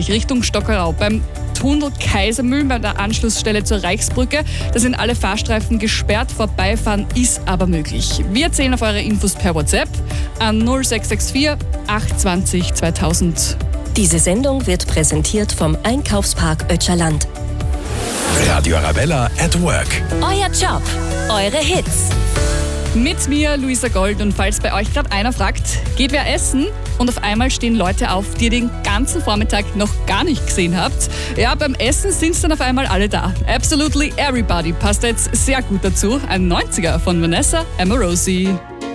nämlich Richtung Stockerau beim Tunnel Kaisermühlen bei der Anschlussstelle zur Reichsbrücke. Da sind alle Fahrstreifen gesperrt, vorbeifahren ist aber möglich. Wir zählen auf eure Infos per WhatsApp an 0664 820 2000. Diese Sendung wird präsentiert vom Einkaufspark Ötscherland. Radio Arabella at Work. Euer Job, eure Hits. Mit mir, Luisa Gold, und falls bei euch gerade einer fragt, geht wer essen? Und auf einmal stehen Leute auf, die ihr den ganzen Vormittag noch gar nicht gesehen habt. Ja, beim Essen sind dann auf einmal alle da. Absolutely Everybody passt jetzt sehr gut dazu. Ein 90er von Vanessa Amorosi.